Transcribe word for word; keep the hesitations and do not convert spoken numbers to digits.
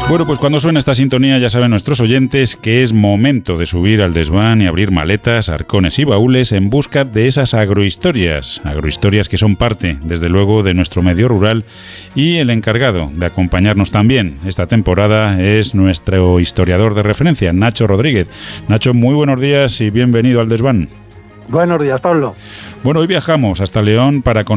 Bueno, pues cuando suena esta sintonía ya saben nuestros oyentes que es momento de subir al desván y abrir maletas, arcones y baúles en busca de esas agrohistorias, agrohistorias que son parte, desde luego, de nuestro medio rural, y el encargado de acompañarnos también esta temporada es nuestro historiador de referencia, Nacho Rodríguez. Nacho, muy buenos días y bienvenido al desván. Buenos días, Pablo. Bueno, hoy viajamos hasta León para conocer